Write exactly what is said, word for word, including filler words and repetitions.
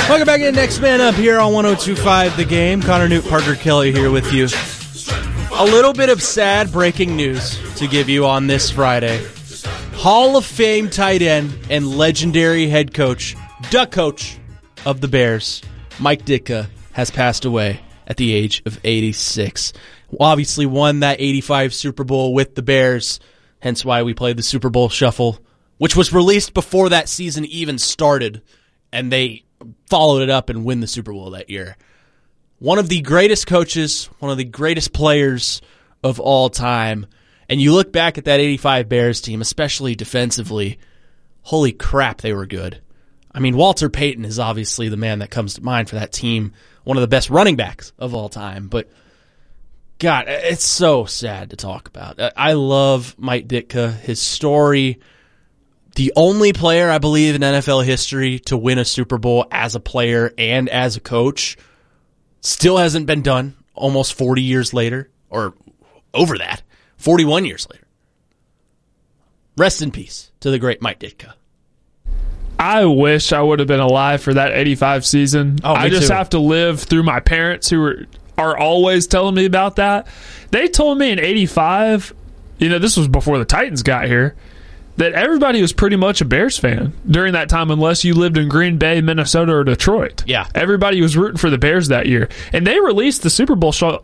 Welcome back in Next Man Up here on one oh two point five The Game. Connor Newt, Parker Kelly here with you. A little bit of sad breaking news to give you on this Friday. Hall of Fame tight end and legendary head coach, duck coach of the Bears, Mike Ditka, has passed away at the age of eighty-six. Obviously won that eighty-five Super Bowl with the Bears, hence why we played the Super Bowl Shuffle, which was released before that season even started, and they followed it up and win the Super Bowl that year. One of the greatest coaches, one of the greatest players of all time. And you look back at that eighty-five Bears team, especially defensively, holy crap, they were good. I mean, Walter Payton is obviously the man that comes to mind for that team, one of the best running backs of all time. But, God, it's so sad to talk about. I love Mike Ditka, his story. The only player, I believe, in N F L history to win a Super Bowl as a player and as a coach. Still hasn't been done almost forty years later, or over that, forty-one years later. Rest in peace to the great Mike Ditka. I wish I would have been alive for that eighty-five season. Oh, me I just too. have to live through my parents who are, are always telling me about that. They told me in eighty-five, you know, this was before the Titans got here, that everybody was pretty much a Bears fan during that time unless you lived in Green Bay, Minnesota, or Detroit. Yeah. Everybody was rooting for the Bears that year. And they released the Super Bowl sh-